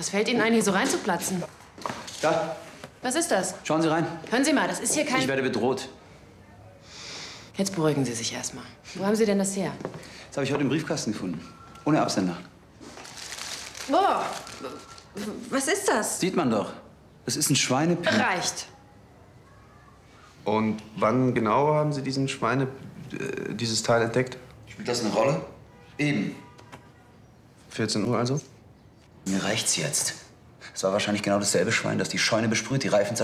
Was fällt Ihnen ein, hier so reinzuplatzen? Da, Was ist das? schauen Sie rein. Hören Sie mal, das ist hier kein... Ich werde bedroht. Jetzt beruhigen Sie sich erstmal. Wo haben Sie denn das her? Das habe ich heute im Briefkasten gefunden. Ohne Absender. Boah, was ist das? Sieht man doch. Das ist ein Schweinepin. Reicht. Und wann genau haben Sie dieses Teil entdeckt? Spielt das eine Rolle? Eben. 14 Uhr also? Mir reicht's jetzt. Es war wahrscheinlich genau dasselbe Schwein, das die Scheune besprüht, die Reifen zerstört.